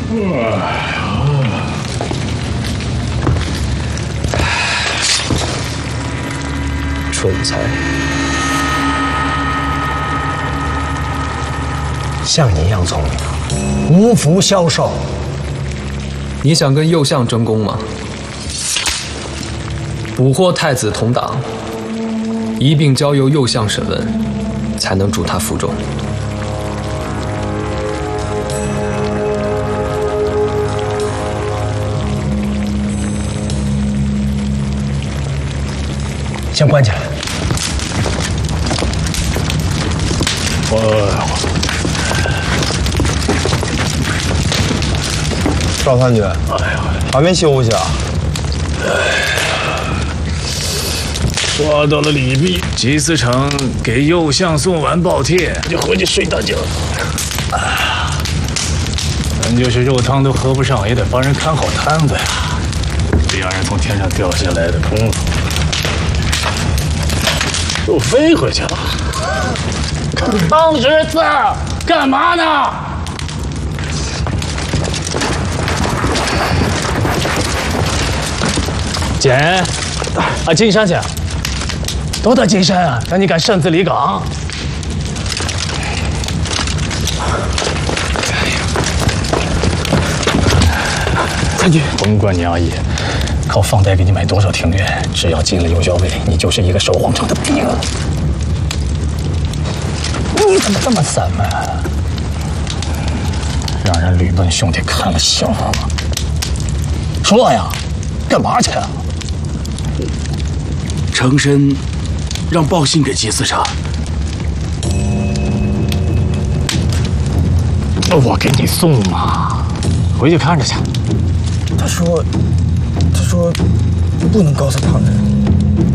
蠢材，像你一样聪明，无福消受。 你想跟右相争功吗？捕获太子同党，一并交由右相审问，才能助他服众。 先关起来。 赵参军，还没休息啊？ 抓到了李泌，吉思成给右相送完报帖，就回去睡大觉。咱就是肉汤都喝不上，也得帮人看好摊子呀，别让人从天上掉下来的功劳又飞回去了。当时字干嘛呢？简，金山去，多大金山啊？让你敢擅自离港？参军，甭管你阿爷靠放贷给你买多少庭院，只要进了右校尉，你就是一个守皇城的兵。你怎么这么散漫？让人吕笨兄弟看了笑话吗？说呀，干嘛去啊？ 程深让报信给吉思成。 我给你送嘛，回去看着去。 他说不能告诉旁人。